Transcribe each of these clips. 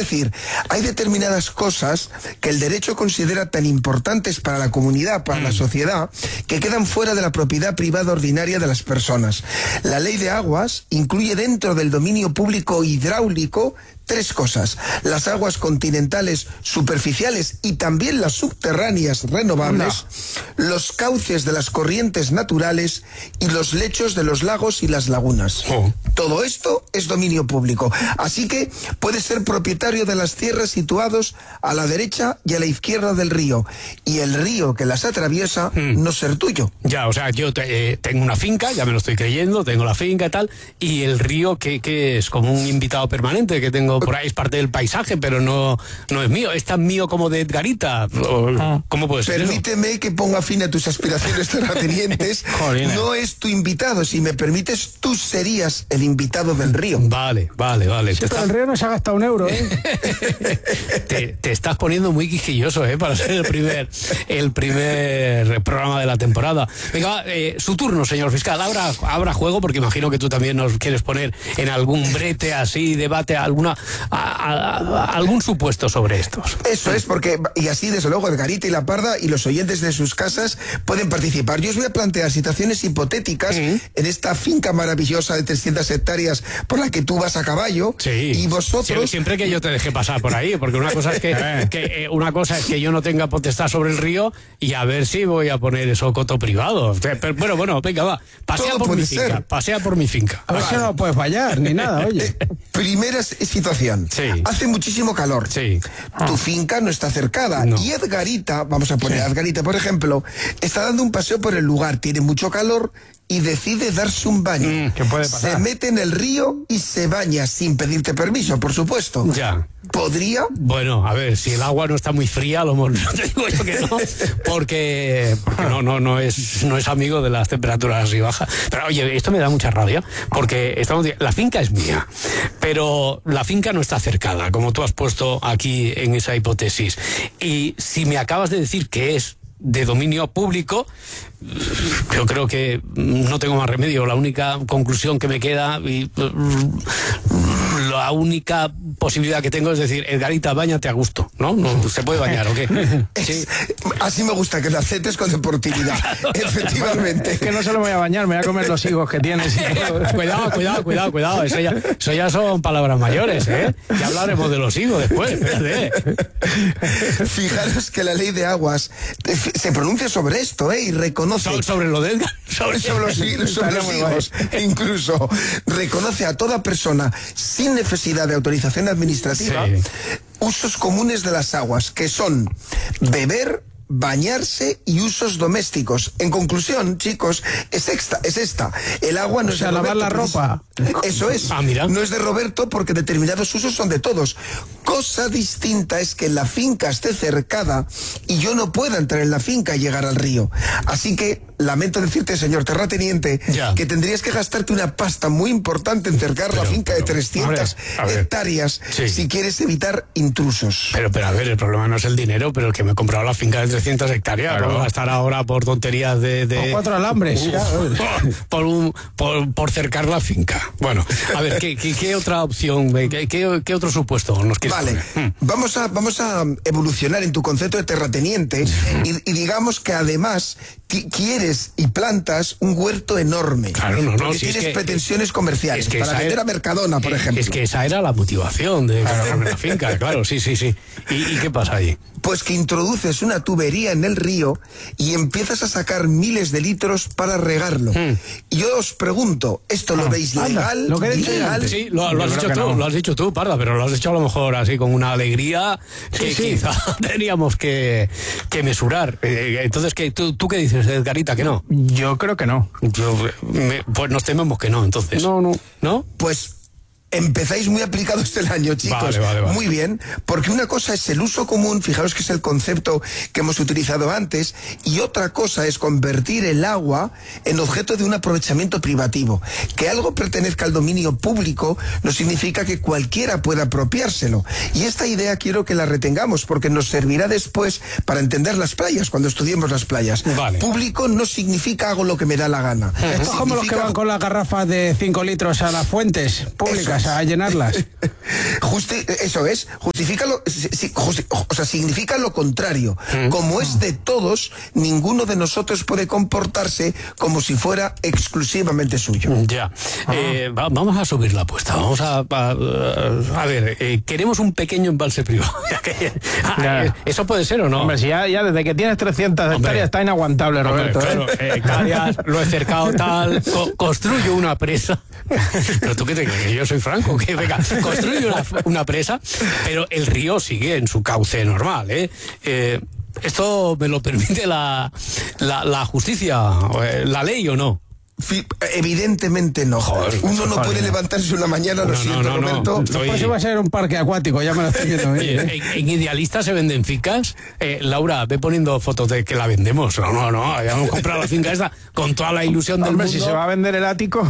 decir, hay determinadas cosas que el derecho considera tan importantes para la comunidad, para la sociedad, que quedan fuera de la propiedad privada ordinaria de las personas. La ley de aguas incluye dentro del dominio público hidráulico 3 cosas: las aguas continentales superficiales y también las subterráneas renovables, los cauces de las corrientes naturales y los lechos de los lagos y las lagunas. Todo esto es dominio público, así que puedes ser propietario de las tierras situados a la derecha y a la izquierda del río, y el río que las atraviesa no ser tuyo. Ya, o sea, yo tengo una finca, ya me lo estoy creyendo, tengo la finca y tal, y el río que es como un invitado permanente que tengo por ahí, es parte del paisaje, pero no es mío. ¿Es tan mío como de Edgarita? ¿Cómo puede ser? Permíteme que ponga fin a tus aspiraciones terratenientes. No es tu invitado. Si me permites, tú serías el invitado del río. Vale. Sí, pero el río no se ha gastado un euro, Te estás poniendo muy quisquilloso, para ser el primer programa de la temporada. Venga, su turno, señor fiscal. Habrá juego, porque imagino que tú también nos quieres poner en algún brete así, debate, algún supuesto sobre estos. Eso es, porque, y así desde luego Edgarita y la Parda y los oyentes de sus casas pueden participar. Yo os voy a plantear situaciones hipotéticas en esta finca maravillosa de 300 hectáreas por la que tú vas a caballo, y vosotros... Siempre que yo te deje pasar por ahí, porque una cosa es que yo no tenga potestad sobre el río, y a ver si voy a poner eso coto privado. Pero, bueno, venga, va, pasea por mi finca. A ver si no puedes fallar, ni nada, oye. Primera situación. Hace muchísimo calor. Tu finca no está cercada. Y Edgarita, vamos a poner a Edgarita, por ejemplo, está dando un paseo por el lugar, tiene mucho calor y decide darse un baño. ¿Qué puede pasar? Se mete en el río y se baña sin pedirte permiso, por supuesto. Ya. ¿Podría? Bueno, a ver, si el agua no está muy fría, no te digo yo que no, porque no es amigo de las temperaturas así bajas. Pero oye, esto me da mucha rabia, porque la finca es mía, pero la finca no está cercada, como tú has puesto aquí en esa hipótesis. Y si me acabas de decir que es de dominio público, yo creo que no tengo más remedio. La única conclusión que me queda y la única posibilidad que tengo es decir, Edgarita, báñate a gusto, ¿no? ¿Se puede bañar o qué? ¿Sí? Así me gusta, que lo aceptes con deportividad. Efectivamente. Es que no solo me voy a bañar, me voy a comer los higos que tienes. Cuidado. Eso ya son palabras mayores, ¿eh? Ya hablaremos de los higos después. Fijaros que la ley de aguas se pronuncia sobre esto, y reconoce... Sobre lo de Edgar. Sobre los higos. Incluso reconoce a toda persona sin necesidad de autorización administrativa usos comunes de las aguas, que son beber, bañarse y usos domésticos. En conclusión, chicos, es esta. El agua no es de Roberto. Lavar la ropa. Eso es. Mira. No es de Roberto, porque determinados usos son de todos. Cosa distinta es que la finca esté cercada y yo no pueda entrar en la finca y llegar al río. Así que lamento decirte, señor terrateniente, que tendrías que gastarte una pasta muy importante en cercar la finca de 300 hectáreas si quieres evitar intrusos. Pero a ver, el problema no es el dinero, pero el que me he comprado la finca de 300 hectáreas. Claro. Vamos a estar ahora por tonterías de... Por 4 alambres. Por cercar la finca. Bueno, a ver, ¿qué otra opción, qué otro supuesto nos quieres poner? Vamos a evolucionar en tu concepto de terrateniente y digamos que además quieres y plantas un huerto enorme. Claro, porque tienes pretensiones comerciales para vender a Mercadona, por ejemplo. Es que esa era la motivación de comprarme la finca, claro, sí. ¿Y qué pasa ahí? Pues que introduces una tubería en el río y empiezas a sacar miles de litros para regarlo. Y yo os pregunto, ¿esto lo veis legal? Lo que he dicho ¿Legal? Sí, lo has dicho tú, Parda, pero lo has dicho a lo mejor así con una alegría que quizá teníamos que mesurar. Entonces, ¿tú qué dices, Edgarita, que no? Yo creo que no. Pues nos tememos que no, entonces. No. Pues empezáis muy aplicados el año, chicos. Vale. Muy bien, porque una cosa es el uso común, fijaros que es el concepto que hemos utilizado antes, y otra cosa es convertir el agua en objeto de un aprovechamiento privativo. Que algo pertenezca al dominio público no significa que cualquiera pueda apropiárselo. Y esta idea quiero que la retengamos, porque nos servirá después para entender las playas, cuando estudiemos las playas. Público no significa hago lo que me da la gana. Esto es como los que van con las garrafas de 5 litros a las fuentes públicas. vas a llenarlas. Eso es, significa lo contrario. Como es de todos, ninguno de nosotros puede comportarse como si fuera exclusivamente suyo. Ya. Vamos a subir la apuesta. Vamos a ver, queremos un pequeño embalse privado. ¿Eso puede ser o no? Hombre, si ya desde que tienes 300 hectáreas está inaguantable, Roberto. Claro, hectáreas, lo he cercado tal, construyo una presa. Pero tú qué te crees, que yo soy franco, que venga, construyo una presa, pero el río sigue en su cauce normal, ¿esto me lo permite la justicia, la ley o no? Evidentemente no. Joder, uno no puede levantarse una mañana, lo siento, Roberto. Pues va a ser un parque acuático, ya me lo estoy viendo. ¿En Idealista se venden fincas? Laura, ve poniendo fotos de que la vendemos. No, ya hemos comprado la finca esta con toda la ilusión del mundo. Si se va a vender el ático.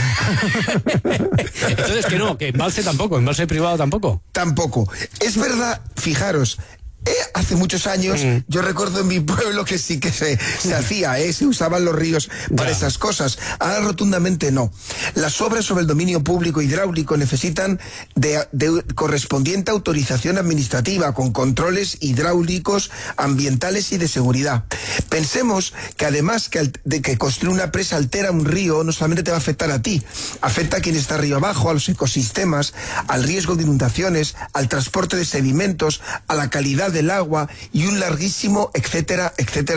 Entonces que embalse tampoco, embalse privado tampoco. Tampoco. Es verdad, fijaros, hace muchos años, yo recuerdo en mi pueblo que sí que se hacía, se usaban los ríos para esas cosas. Ahora rotundamente no. Las obras sobre el dominio público hidráulico necesitan de correspondiente autorización administrativa con controles hidráulicos, ambientales y de seguridad. Pensemos que además de que construir una presa altera un río, no solamente te va a afectar a ti, afecta a quien está río abajo, a los ecosistemas, al riesgo de inundaciones, al transporte de sedimentos, a la calidad del agua y un larguísimo etcétera,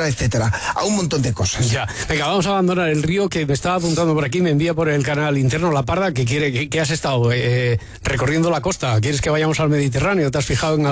a un montón de cosas. Ya, venga, vamos a abandonar el río, que me estaba apuntando por aquí, me envía por el canal interno La Parda, que has estado recorriendo la costa. ¿Quieres que vayamos al Mediterráneo? ¿Te has fijado en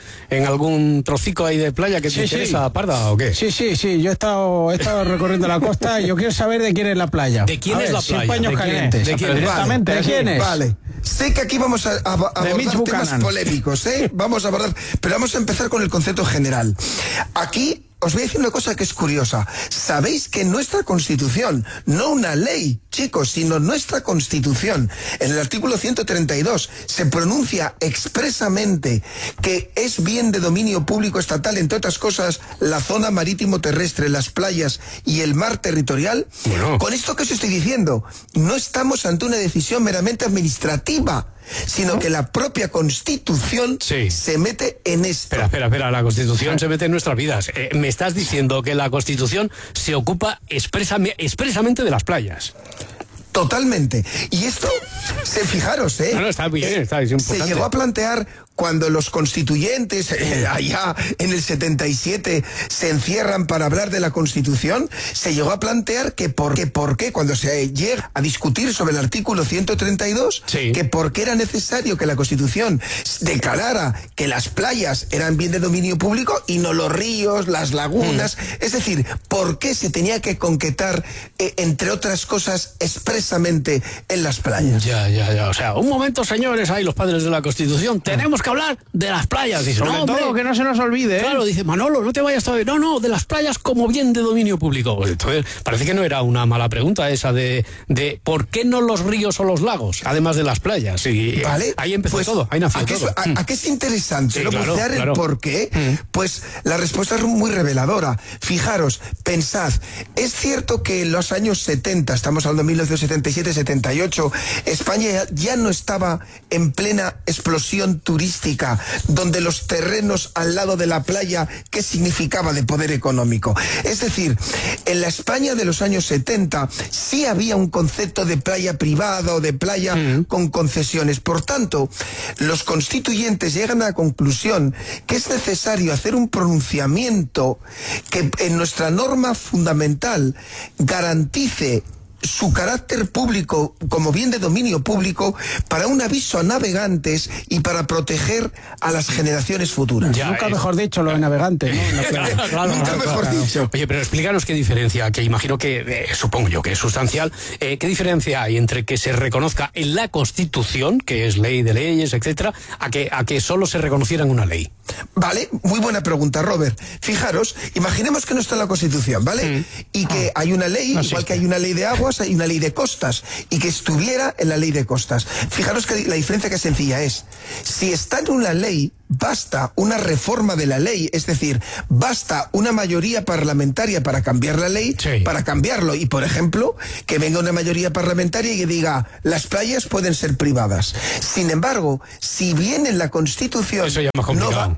algún trocico ahí de playa que te interesa, Parda, o qué? Sí, yo he estado recorriendo la costa y yo quiero saber de quién es la playa. ¿De quién es la playa? Paños calientes. ¿De quién? Directamente, ¿de quién es? Vale. Sé que aquí vamos a abordar temas polémicos, vamos a abordar, pero vamos a empezar con el concepto general. Aquí os voy a decir una cosa que es curiosa. Sabéis que nuestra Constitución, no una ley, chicos, sino nuestra Constitución, en el artículo 132, se pronuncia expresamente que es bien de dominio público estatal, entre otras cosas, la zona marítimo terrestre, las playas y el mar territorial. Bueno. Con esto que os estoy diciendo, no estamos ante una decisión meramente administrativa, sino que la propia Constitución se mete en esto. Espera, la Constitución se mete en nuestras vidas. Me estás diciendo que la Constitución se ocupa expresamente de las playas. Totalmente. Y esto, fijaros, No, está bien, es importante. Se llegó a plantear cuando los constituyentes, allá en el 77, se encierran para hablar de la Constitución, se llegó a plantear que por qué, cuando se llega a discutir sobre el artículo 132, que por qué era necesario que la Constitución declarara que las playas eran bien de dominio público y no los ríos, las lagunas. Es decir, por qué se tenía que concretar, entre otras cosas, expresamente en las playas. Ya. O sea, un momento, señores, ahí los padres de la Constitución, tenemos que hablar de las playas. Dice, sobre todo que no se nos olvide. Claro, dice Manolo, no te vayas todavía. No, de las playas como bien de dominio público. Pues entonces, parece que no era una mala pregunta esa de por qué no los ríos o los lagos, además de las playas. Y vale, ahí empezó todo, ahí nació todo. ¿A qué es interesante? Claro. El por qué. Pues la respuesta es muy reveladora. Fijaros, pensad, es cierto que en los años 70, estamos hablando de 1977-78, España ya no estaba en plena explosión turística, donde los terrenos al lado de la playa, ¿qué significaba de poder económico? Es decir, en la España de los años 70 sí había un concepto de playa privada o de playa con concesiones. Por tanto, los constituyentes llegan a la conclusión que es necesario hacer un pronunciamiento que en nuestra norma fundamental garantice su carácter público como bien de dominio público para un aviso a navegantes y para proteger a las generaciones futuras. Nunca mejor dicho lo de navegantes, ¿no? Nunca mejor dicho. Oye, pero explícanos qué diferencia, que imagino que, supongo yo que es sustancial, qué diferencia hay entre que se reconozca en la Constitución, que es ley de leyes, etcétera, a que solo se reconociera en una ley. Vale, muy buena pregunta, Robert. Fijaros, imaginemos que no está en la Constitución, ¿vale? Y que hay una ley, igual que hay una ley de aguas, aguas hay una ley de costas y que estuviera en la ley de costas. Fijaros que la diferencia que sencilla es, si está en una ley, basta una reforma de la ley, es decir, basta una mayoría parlamentaria para cambiar la ley, para cambiarlo. Y, por ejemplo, que venga una mayoría parlamentaria y que diga, las playas pueden ser privadas. Sin embargo, si bien en la Constitución eso ya es más complicado.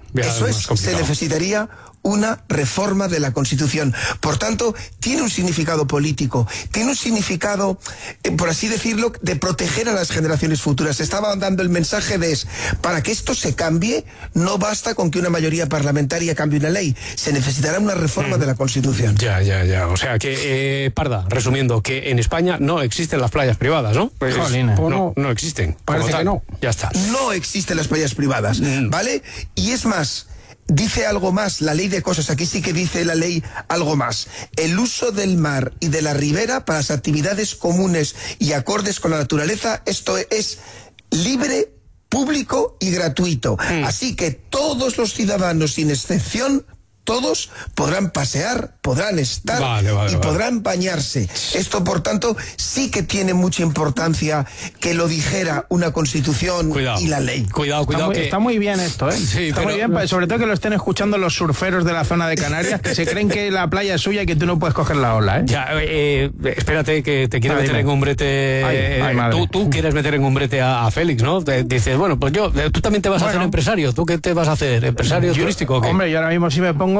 Se necesitaría una reforma de la Constitución. Por tanto, tiene un significado político, tiene un significado, por así decirlo, de proteger a las generaciones futuras. Estaba dando el mensaje de, para que esto se cambie, no basta con que una mayoría parlamentaria cambie una ley, se necesitará una reforma de la Constitución. Ya. O sea que, Parda, resumiendo, que en España no existen las playas privadas, ¿no? Pues, no existen. Parece que no. Ya está. No existen las playas privadas, ¿vale? Y es más, dice algo más, la ley de costas, aquí sí que dice la ley algo más. El uso del mar y de la ribera para las actividades comunes y acordes con la naturaleza, esto es libre, público y gratuito. Así que todos los ciudadanos, sin excepción, todos podrán pasear, podrán estar y podrán bañarse. Esto, por tanto, sí que tiene mucha importancia que lo dijera una Constitución y la ley. Cuidado. Está muy bien esto, ¿eh? Sí, está muy bien, sobre todo que lo estén escuchando los surferos de la zona de Canarias, que se creen que la playa es suya y que tú no puedes coger la ola, ¿eh? Ya, espérate que te quiero meter en un brete. Tú quieres meter en un brete a Félix, ¿no? Dices, bueno, pues tú también te vas a hacer empresario. ¿Tú qué te vas a hacer? ¿Empresario turístico o qué? Hombre, yo ahora mismo sí me pongo...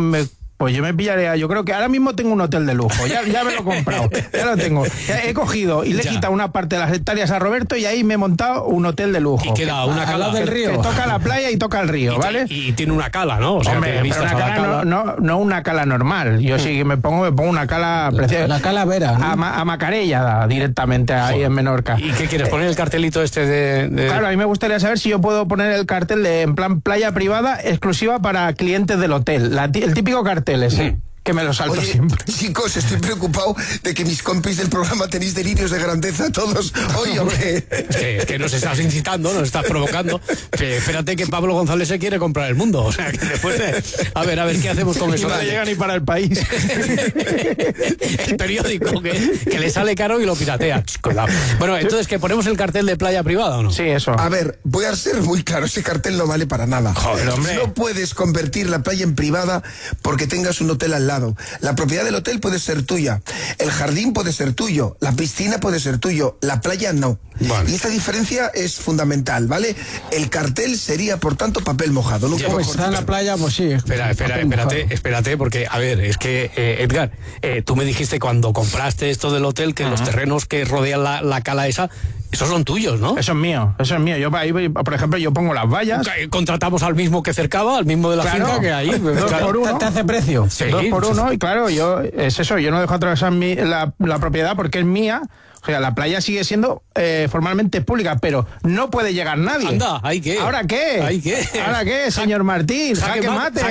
Pues yo me pillaré, yo creo que ahora mismo tengo un hotel de lujo, ya me lo he comprado, ya lo tengo. He cogido y le he quitado una parte de las hectáreas a Roberto y ahí me he montado un hotel de lujo. Y queda una cala del río. Que toca la playa y toca el río, ¿vale? Y tiene una cala, ¿no? O sea, hombre, pero una cala, no una cala normal. Yo sí me pongo una cala preciosa. La calavera, ¿no? A Macarella directamente ahí en Menorca. ¿Y qué quieres? ¿Poner el cartelito este de...? Claro, a mí me gustaría saber si yo puedo poner el cartel de en plan playa privada exclusiva para clientes del hotel. El típico cartel ese. Que me lo salto siempre. Chicos, estoy preocupado de que mis compis del programa tenéis delirios de grandeza todos. Oye, hombre. Es que nos estás incitando, nos estás provocando. Espérate que Pablo González se quiere comprar el mundo. O sea, que después de... A ver, ¿qué hacemos con eso? No llega ni para el país. El periódico que le sale caro y lo piratea. Cuidado. Bueno, entonces, ¿que ponemos el cartel de playa privada o no? Sí, eso. A ver, voy a ser muy claro. Ese cartel no vale para nada. Joder, hombre. No puedes convertir la playa en privada porque tengas un hotel al lado. La propiedad del hotel puede ser tuya, el jardín puede ser tuyo, la piscina puede ser tuyo, la playa no. Vale. Y esta diferencia es fundamental, ¿vale? El cartel sería, por tanto, papel mojado. Nunca pues está en la playa, pues sí. Espérate, porque, a ver, es que, Edgar, tú me dijiste cuando compraste esto del hotel que los terrenos que rodean la cala esa, esos son tuyos, ¿no? Eso es mío. Yo ahí, por ejemplo, yo pongo las vallas. Contratamos al mismo que cercaba, al mismo de la finca que ahí. 2 por 1. ¿Te hace precio? Sí, 2 por 1, y claro, yo no dejo atravesar la propiedad porque es mía. O sea, la playa sigue siendo formalmente pública, pero no puede llegar nadie. Anda, ¿ahí qué? ¿Ahora qué? ¿Ahora qué, señor Martín? Jaque mate.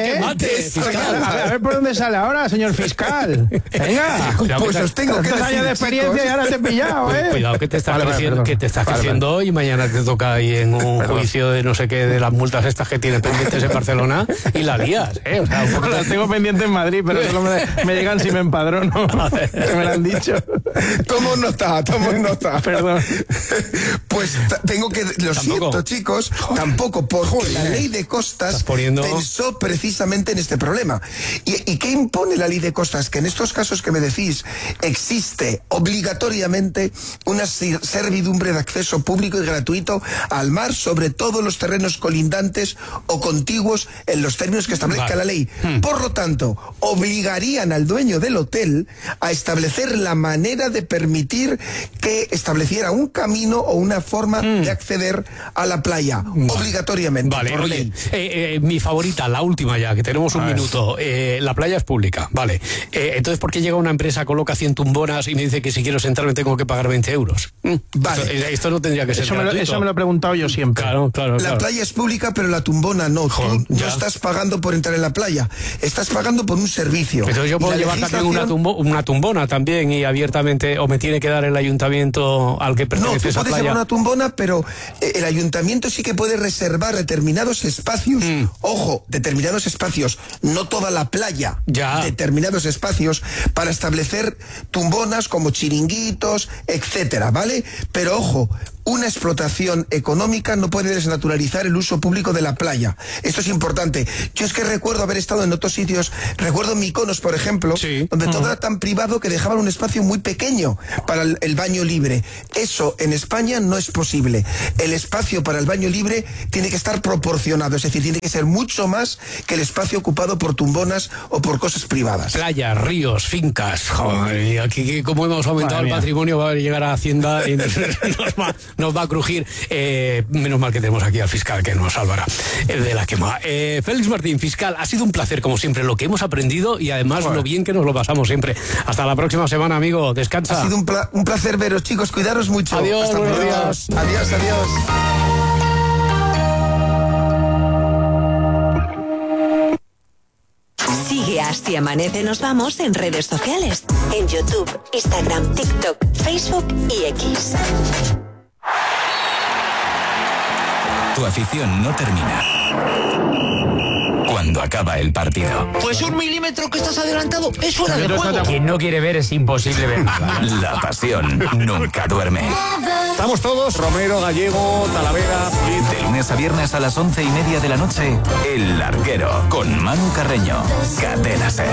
A ver por dónde sale ahora, señor fiscal. Venga. Pues os tengo que 3 años de experiencia, chicos. Y ahora te he pillado, ¿eh? Cuidado, que te estás creciendo hoy y mañana te toca ahí en un juicio de no sé qué, de las multas estas que tienes pendientes en Barcelona y la lías, ¿eh? O sea, las tengo pendientes en Madrid, pero solo me llegan si me empadrono. Que me lo han dicho. Tomo nota. Perdón. Pues tengo que... Lo siento, chicos, tampoco, porque la ley de costas pensó precisamente en este problema. ¿Y qué impone la ley de costas? Que en estos casos que me decís, existe obligatoriamente una servidumbre de acceso público y gratuito al mar sobre todos los terrenos colindantes o contiguos en los términos que establezca la ley. Por lo tanto, obligarían al dueño del hotel a establecer la manera de permitir que estableciera un camino o una forma de acceder a la playa, obligatoriamente. Vale, oye, mi favorita, la última ya, que tenemos un minuto. La playa es pública, vale. Entonces, ¿por qué llega una empresa, coloca 100 tumbonas y me dice que si quiero sentarme tengo que pagar 20 euros? Vale. Esto no tendría que ser gratuito. Eso me lo he preguntado yo siempre. Claro. La playa es pública, pero la tumbona no. Tú no estás pagando por entrar en la playa, estás pagando por un servicio. Entonces yo puedo llevar también una tumbona también y abiertamente, o me tiene que dar el ayuntamiento al que pertenece a esa puedes playa. llevar una tumbona, pero el ayuntamiento sí que puede reservar determinados espacios. Ojo, determinados espacios, no toda la playa. Ya. Determinados espacios para establecer tumbonas como chiringuitos, etcétera, ¿vale? Pero ojo, una explotación económica no puede desnaturalizar el uso público de la playa. Esto es importante. Yo es que recuerdo haber estado en otros sitios, recuerdo Mykonos, por ejemplo, sí, donde todo era tan privado que dejaban un espacio muy pequeño para el baño libre. Eso en España no es posible. El espacio para el baño libre tiene que estar proporcionado, es decir, tiene que ser mucho más que el espacio ocupado por tumbonas o por cosas privadas. Playas, ríos, fincas. Joder, y aquí como hemos aumentado el patrimonio, va a llegar a Hacienda y nos va a crujir. Menos mal que tenemos aquí al fiscal que nos salvará de la quema. Félix Martín, fiscal, ha sido un placer como siempre lo que hemos aprendido y además lo bien que nos lo pasamos siempre. Hasta la próxima semana, amigo. Descansa. Ha sido un placer veros, chicos. Cuidaros mucho. Adiós, hasta buenos pronto. días. Adiós, adiós. Sigue a Si Amanece Nos Vamos en redes sociales. En YouTube, Instagram, TikTok, Facebook y X. Tu afición no termina cuando acaba el partido. Pues 1 milímetro que estás adelantado es fuera de juego. Quien no quiere ver es imposible ver nada. La pasión nunca duerme. Estamos todos, Romero, Gallego, Talavera. De lunes a viernes a las 11:30 de la noche, El Larguero, con Manu Carreño. Cadena SER.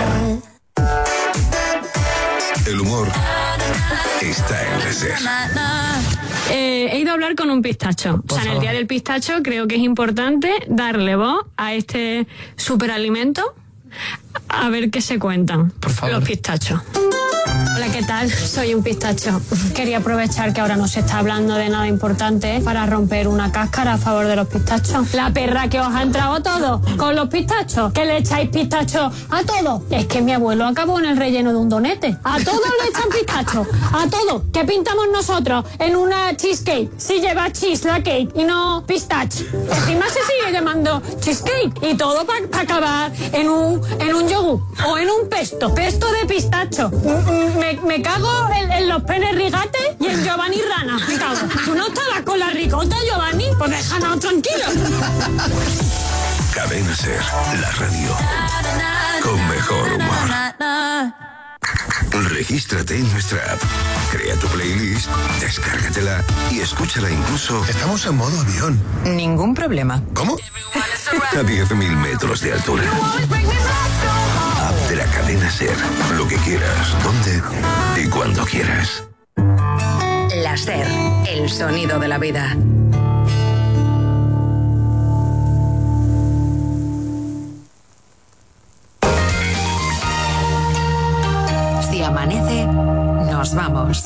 El humor está en la SER. He ido a hablar con un pistacho. O sea, en el día del pistacho creo que es importante darle voz a este superalimento, a ver qué se cuentan los pistachos. Hola, ¿qué tal? Soy un pistacho. Quería aprovechar que ahora no se está hablando de nada importante para romper una cáscara a favor de los pistachos. La perra que os ha entrado todo con los pistachos, que le echáis pistachos a todo. Es que mi abuelo acabó en el relleno de un donete. A todos le echan pistachos, a todo. ¿Qué pintamos nosotros en una cheesecake? Si lleva cheese la cake y no pistache. Encima se sigue llamando cheesecake y todo para acabar en un yogur o en un pesto de pistacho. Me cago en los Pérez Rigate y en Giovanni Rana. Me cago. ¿Tú no estabas con la ricota, Giovanni? Pues déjanos tranquilos. Cadena SER, la radio con mejor humor. Regístrate en nuestra app, crea tu playlist, descárgatela y escúchala incluso. Estamos en modo avión. Ningún problema. ¿Cómo? A 10.000 metros de altura. App de la Cadena SER. Lo que quieras, donde y cuando quieras. La SER, el sonido de la vida. Si amanece, nos vamos.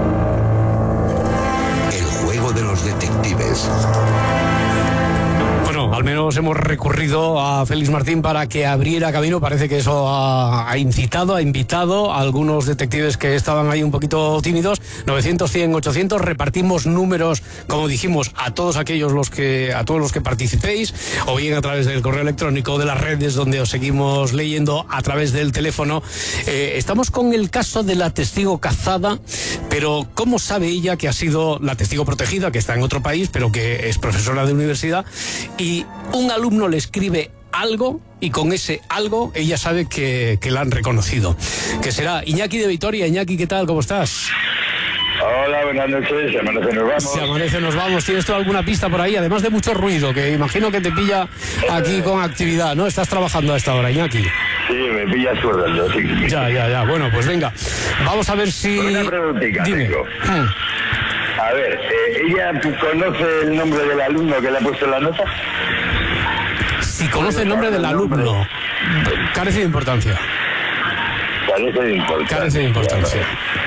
El juego de los detectives. Bueno, al menos hemos recurrido a Félix Martín para que abriera camino. Parece que eso ha incitado, ha invitado a algunos detectives que estaban ahí un poquito tímidos. 900, 100, 800. Repartimos números, como dijimos, a todos los que participéis, o bien a través del correo electrónico, de las redes donde os seguimos leyendo, a través del teléfono. Estamos con el caso de la testigo cazada, pero ¿cómo sabe ella que ha sido la testigo protegida, que está en otro país, pero que es profesora de universidad? Y un alumno le escribe algo y con ese algo ella sabe que la han reconocido. Que será Iñaki de Vitoria. Iñaki, ¿qué tal? ¿Cómo estás? Hola, buenas noches. Si amanece nos vamos. Si amanece nos vamos. ¿Tienes tú alguna pista por ahí? Además de mucho ruido, que imagino que te pilla aquí con actividad, ¿no? Estás trabajando a esta hora, Iñaki. Sí, me pilla sueldo, sí. Ya. Bueno, pues venga. Vamos a ver si... Una preguntita tengo. A ver, ¿ella conoce el nombre del alumno que le ha puesto la nota? Si conoce el nombre del alumno, carece de importancia. Carece de importancia.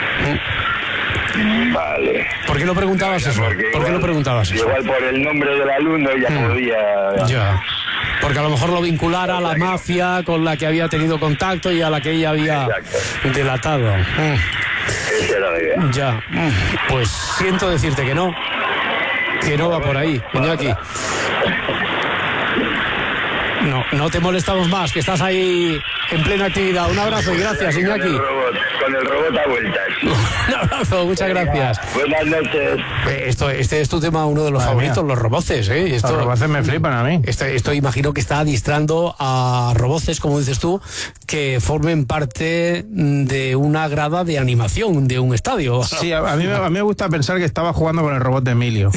Vale. ¿Por qué lo preguntabas eso? ¿Por qué lo preguntabas eso? Igual por el nombre del alumno ella podía... Ya. Porque a lo mejor lo vinculara a la mafia con la que había tenido contacto y a la que ella había delatado. Esa era la idea. Ya. Pues siento decirte que no va por ahí, Iñaki. No te molestamos más, que estás ahí en plena actividad. Un abrazo y gracias, Iñaki. con el robot a vueltas. Un abrazo, muchas gracias. Buenas noches. Este es tu tema, uno de los favoritos, los roboces, ¿eh? Los roboces me flipan a mí. Esto imagino que está adiestrando a roboces, como dices tú, que formen parte de una grada de animación de un estadio. Sí, a mí me gusta pensar que estaba jugando con el robot de Emilio.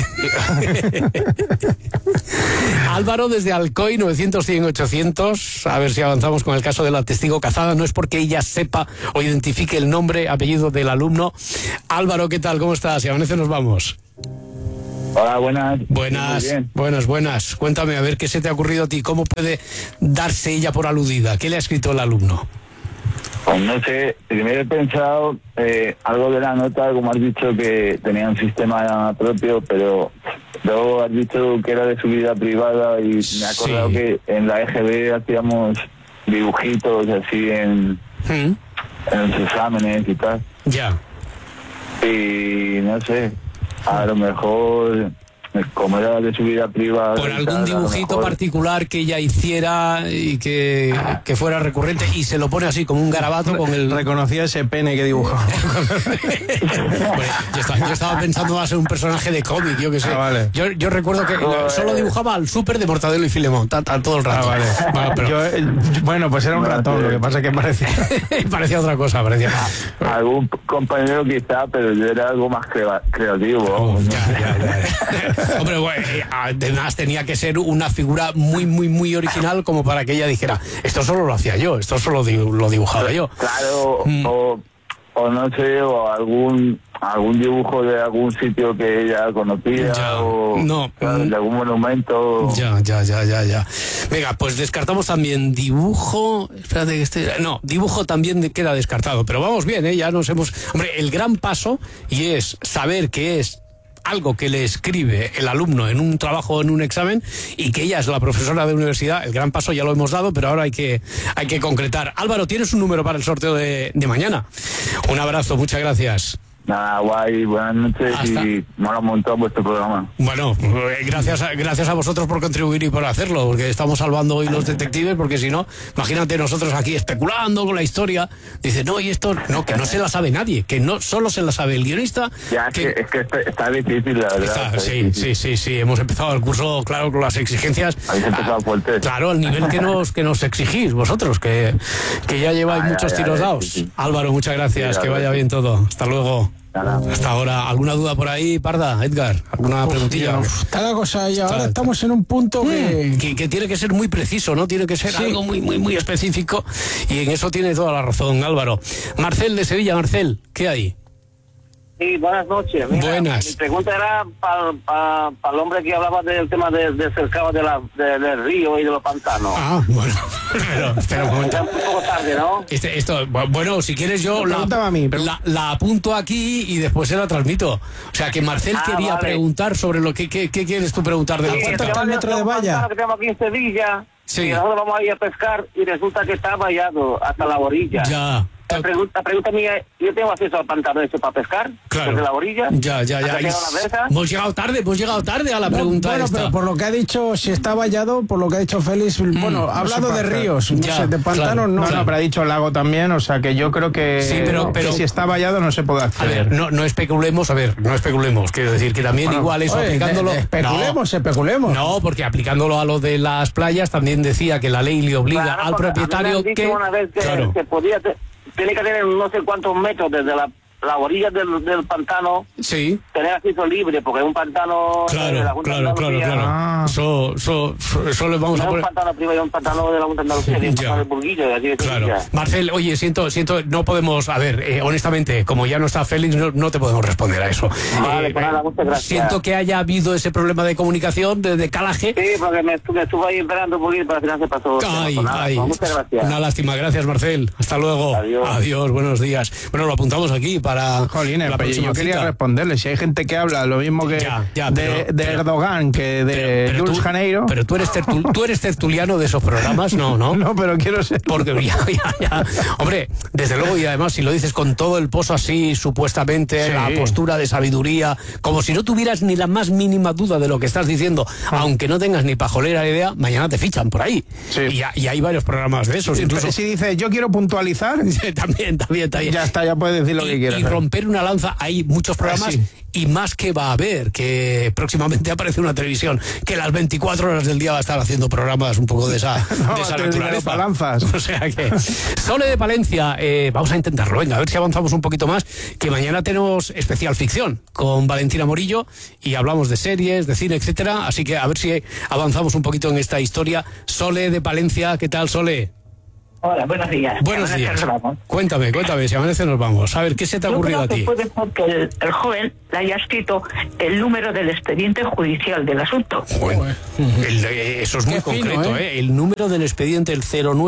Álvaro desde Alcoy, 900-100-800, a ver si avanzamos con el caso de la testigo cazada. No es porque ella sepa o identifique el nombre, apellido del alumno. Álvaro, ¿qué tal? ¿Cómo estás? Si amanece nos vamos. Hola, buenas. Buenas. Cuéntame, a ver qué se te ha ocurrido a ti. ¿Cómo puede darse ella por aludida? ¿Qué le ha escrito el alumno? Pues no sé, primero he pensado algo de la nota, como has dicho, que tenía un sistema propio, pero luego has dicho que era de su vida privada y me he acordado que en la EGB hacíamos dibujitos así en los exámenes y tal. Ya. Y no sé, a lo mejor, como era de su vida privada... Por algún dibujito particular que ella hiciera y que fuera recurrente, y se lo pone así como un garabato con el... Reconocía ese pene que dibujó. Bueno, yo estaba pensando más en un personaje de cómic, yo qué sé. Vale. Yo recuerdo que solo dibujaba al súper de Mortadelo y Filemón, todo el rato. Vale. Bueno, pues era un ratón, lo que pasa es que parecía... parecía otra cosa, parecía... Algún compañero quizá, pero yo era algo más creativo. Ya. Hombre, bueno, además tenía que ser una figura muy original como para que ella dijera, esto solo lo hacía yo, esto solo lo dibujaba yo. Claro, o no sé, o algún dibujo de algún sitio que ella conocía, de algún monumento. Ya. Venga, pues descartamos también dibujo. Espérate que dibujo también queda descartado, pero vamos bien, ya nos hemos... Hombre, el gran paso, y es saber que es algo que le escribe el alumno en un trabajo o en un examen y que ella es la profesora de universidad. El gran paso ya lo hemos dado, pero ahora hay que concretar. Álvaro, tienes un número para el sorteo de mañana. Un abrazo, muchas gracias. Nada, guay, buenas noches. Y mola un montón vuestro programa. Bueno, gracias a vosotros por contribuir y por hacerlo, porque estamos salvando hoy los detectives, porque si no, imagínate nosotros aquí especulando con la historia. Dice, no, y esto, no, que no se la sabe nadie, que no solo se la sabe el guionista. Ya, es que está difícil, la verdad. Sí, hemos empezado el curso, claro, con las exigencias. Habéis empezado fuerte. Claro, al nivel que nos exigís vosotros, que ya lleváis muchos tiros dados. Sí. Álvaro, muchas gracias, que vaya bien todo. Hasta luego. Hasta ahora, ¿alguna duda por ahí, Parda, Edgar? ¿Alguna preguntilla? Está la cosa y ahora estamos en un punto que tiene que ser muy preciso, ¿no? Tiene que ser algo muy específico, y en eso tiene toda la razón, Álvaro. Marcel de Sevilla. Marcel, ¿qué hay? Sí, buenas noches. Mira, buenas. Mi pregunta era para el hombre que hablaba del tema del cercado del río y de los pantanos. Bueno, pero un momento. Un poco tarde, ¿no? Bueno, si quieres yo la apunto aquí y después se la transmito. O sea, que Marcel quería preguntar sobre lo que... ¿Qué quieres tú preguntar de la puerta? ¿Está el metro de valla? Que tenemos aquí en Sevilla, y nosotros vamos a ir a pescar y resulta que está vallado hasta la orilla. Ya. La pregunta mía, ¿yo tengo acceso al pantano ese para pescar? Claro. Desde la orilla. Ya. Hemos llegado tarde a la pregunta. Bueno, esta. pero por lo que ha dicho, si está vallado, por lo que ha dicho Félix, ha hablado de ríos, de pantanos no. No, pero ha dicho lago también, o sea que yo creo que, pero si está vallado no se puede acceder. A ver, no especulemos, quiero decir que también igual eso aplicándolo... Especulemos. No, porque aplicándolo a lo de las playas también decía que la ley le obliga al propietario que... Una vez que se podía... Tiene que tener no sé cuántos metros desde la orilla del pantano. Sí. Tener acceso libre, porque es un pantano... Claro. Eso le vamos a poner... No es un pantano privado, es un pantano de la Junta de Andalucía, es un pantano de Burguillo, de aquí de Sevilla. Marcel, oye, siento, no podemos... A ver, honestamente, como ya no está Félix, no te podemos responder a eso. Vale, pues nada, muchas gracias. Siento que haya habido ese problema de comunicación, de calaje. Sí, porque me estuve ahí esperando un poquito, para al final se pasó. Muchas gracias. Una lástima, gracias, Marcel. Hasta luego. Adiós. Adiós, buenos días. Bueno, lo apuntamos aquí para para Jolines, la pero próxima yo quería cita. responderle. Si hay gente que habla lo mismo que de Erdogan, que de Jules Janeiro. Pero tú eres tertuliano de esos programas, ¿no? No, pero quiero ser. Porque ya. Hombre, desde luego, y además si lo dices con todo el pozo así, supuestamente, la postura de sabiduría, como si no tuvieras ni la más mínima duda de lo que estás diciendo, aunque no tengas ni pajolera idea, mañana te fichan por ahí. Sí. Y hay varios programas de esos. Incluso si dices, yo quiero puntualizar, también. Ya está, ya puedes decir lo que quieras. Y romper una lanza, hay muchos programas y más que va a haber, que próximamente aparece una televisión que las 24 horas del día va a estar haciendo programas un poco de esa naturaleza. Lanzas. O sea que, Sole de Palencia, vamos a intentarlo, venga, a ver si avanzamos un poquito más, que mañana tenemos especial ficción con Valentina Morillo y hablamos de series, de cine, etcétera, así que a ver si avanzamos un poquito en esta historia. Sole de Palencia, ¿qué tal, Sole? Hola, buenos días. Buenos días. Cuéntame, si amanece nos vamos. A ver, ¿qué se te ha ocurrido a ti? Puede ser que el joven le haya escrito el número del expediente judicial del asunto. Bueno, eso es muy concreto, ¿eh? El número del expediente, el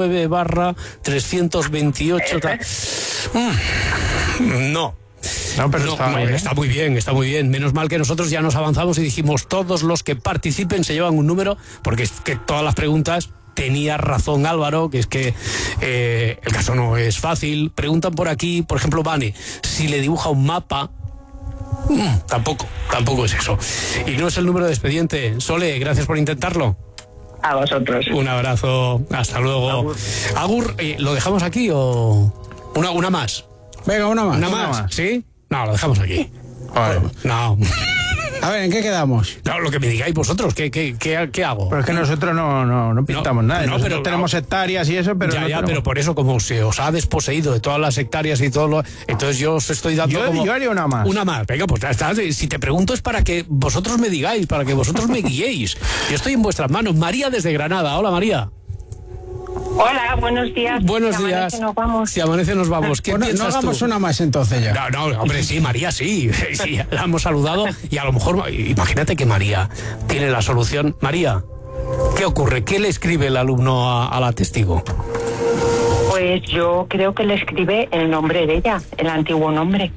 09/328. No. No, pero está muy bien. Menos mal que nosotros ya nos avanzamos y dijimos todos los que participen se llevan un número, porque es que todas las preguntas... Tenía razón Álvaro, que es que el caso no es fácil. Preguntan por aquí, por ejemplo, Vane, si le dibuja un mapa. Tampoco es eso. Y no es el número de expediente. Sole, gracias por intentarlo. A vosotros. Un abrazo, hasta luego. Agur, ¿lo dejamos aquí o una más? Venga, una más. ¿Una más? ¿Sí? No, lo dejamos aquí. Vale. No. A ver, ¿en qué quedamos? No, lo que me digáis vosotros, ¿qué hago? Pero es que nosotros no pintamos nada. Nosotros tenemos hectáreas y eso, pero pero por eso, como se os ha desposeído de todas las hectáreas y todo entonces yo os estoy dando yo haría una más. Una más, venga, pues ya está. Si te pregunto es para que vosotros me digáis, para que vosotros me guiéis. Yo estoy en vuestras manos. María desde Granada. Hola, María. Hola, buenos días. Buenos días. Si amanece nos vamos. ¿Qué piensas no hagamos tú? Una más entonces ya. No, hombre, sí, María, sí, la hemos saludado y a lo mejor, imagínate que María tiene la solución. María, ¿qué ocurre? ¿Qué le escribe el alumno a la testigo? Pues yo creo que le escribe el nombre de ella, el antiguo nombre.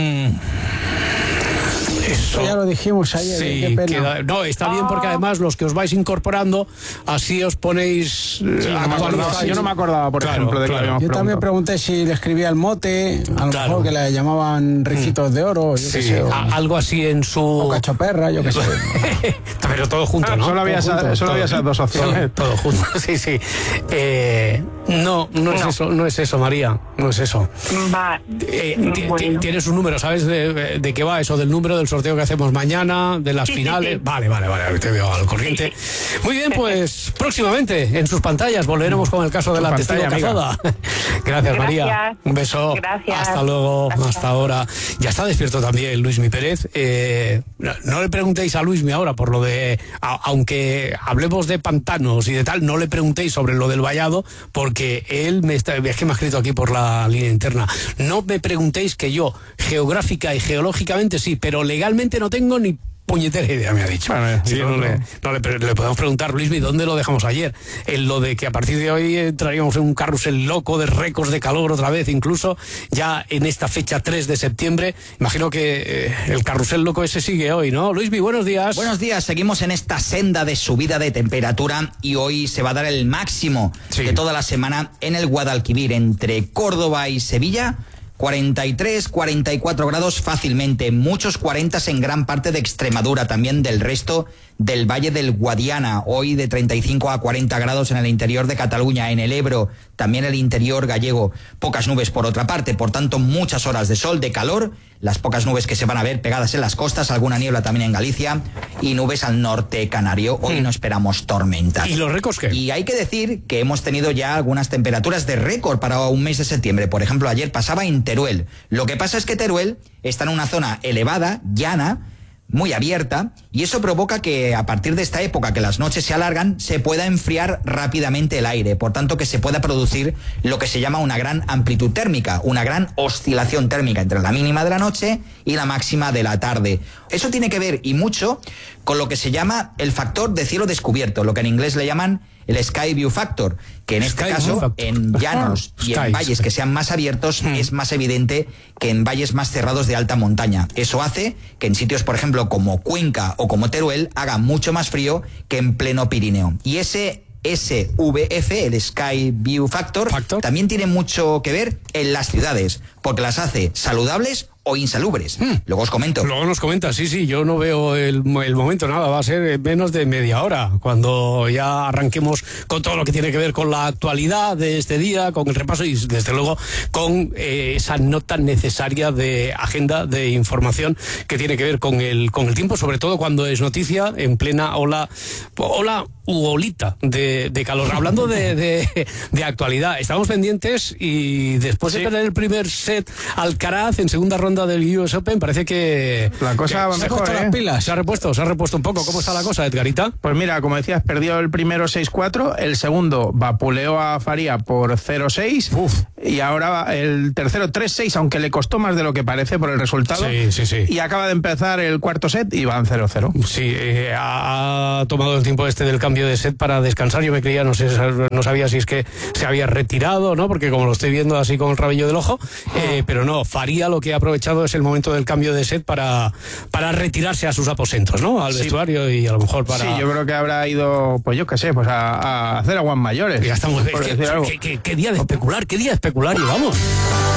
Eso ya lo dijimos ayer. Sí, qué pena. Está bien porque además los que os vais incorporando, así os ponéis. Yo no me acordaba, por ejemplo, de que habíamos Yo también pregunté si le escribía el mote, a lo mejor que le llamaban Ricitos de Oro, yo qué sé. Algo así en su. O Cachoperra, yo qué sé. Pero todo junto, ¿no? Solo había esas dos opciones. Todo junto, sí. No es eso, María, no es eso. Tienes un número, ¿sabes de qué va eso? Del número del sorteo que hacemos mañana, de las finales. Sí. Vale, te veo al corriente. Sí. Muy bien, pues próximamente en sus pantallas volveremos con el caso de la testigo cazada. Gracias, María. Un beso. Gracias. Hasta luego, hasta ahora. Ya está despierto también Luismi Pérez. No le preguntéis a Luismi ahora por lo de, aunque hablemos de pantanos y de tal, no le preguntéis sobre lo del vallado, porque él es que me ha escrito aquí por la línea interna. No me preguntéis que yo, geográfica y geológicamente sí, pero legalmente no tengo ni puñetera idea, me ha dicho. Bueno, sí, le podemos preguntar, Luismi, ¿dónde lo dejamos ayer? En lo de que a partir de hoy entraríamos en un carrusel loco de récords de calor otra vez, incluso ya en esta fecha 3 de septiembre. Imagino que el carrusel loco ese sigue hoy, ¿no? Luismi, buenos días. Buenos días, seguimos en esta senda de subida de temperatura y hoy se va a dar el máximo de toda la semana en el Guadalquivir, entre Córdoba y Sevilla. 43, 44 grados fácilmente, muchos 40 en gran parte de Extremadura, también del resto del Valle del Guadiana, hoy de 35 a 40 grados en el interior de Cataluña, en el Ebro, también el interior gallego, pocas nubes por otra parte, por tanto muchas horas de sol, de calor, las pocas nubes que se van a ver pegadas en las costas, alguna niebla también en Galicia y nubes al norte canario, hoy no esperamos tormentas. ¿Y los récords qué? Y hay que decir que hemos tenido ya algunas temperaturas de récord para un mes de septiembre, por ejemplo ayer pasaba en Teruel, lo que pasa es que Teruel está en una zona elevada, llana, muy abierta, y eso provoca que a partir de esta época que las noches se alargan, se pueda enfriar rápidamente el aire, por tanto que se pueda producir lo que se llama una gran amplitud térmica, una gran oscilación térmica entre la mínima de la noche y la máxima de la tarde. Eso tiene que ver y mucho con lo que se llama el factor de cielo descubierto, lo que en inglés le llaman el Sky View Factor, que en este caso, en llanos y en valles que sean más abiertos, es más evidente que en valles más cerrados de alta montaña. Eso hace que en sitios, por ejemplo, como Cuenca o como Teruel, haga mucho más frío que en pleno Pirineo. Y ese SVF, el Sky View Factor, también tiene mucho que ver en las ciudades, porque las hace saludables o insalubres. Luego os comento. Luego nos comentas, sí, yo no veo el momento, nada, va a ser menos de media hora, cuando ya arranquemos con todo lo que tiene que ver con la actualidad de este día, con el repaso y desde luego con esa nota necesaria de agenda, de información que tiene que ver con el tiempo, sobre todo cuando es noticia en plena ola u olita de calor. Hablando de actualidad, estamos pendientes y después de perder el primer set Alcaraz en segunda ronda del US Open, parece que la cosa va mejor, las pilas. Se ha repuesto un poco. ¿Cómo está la cosa, Edgarita? Pues mira, como decías, perdió el primero 6-4, el segundo vapuleó a Faria por 0-6 y ahora el tercero 3-6, aunque le costó más de lo que parece por el resultado. Sí. Y acaba de empezar el cuarto set y van 0-0. Sí, ha tomado el tiempo del cambio de set para descansar. Yo me creía, no sabía si es que se había retirado, ¿no? Porque como lo estoy viendo así con el rabillo del ojo, pero no, Faria lo que ha aprovechado es el momento del cambio de set para retirarse a sus aposentos, ¿no? Al vestuario y a lo mejor para... Sí, yo creo que habrá ido, pues yo qué sé, pues a hacer aguas mayores. Ya estamos... ¿Qué día de especular llevamos?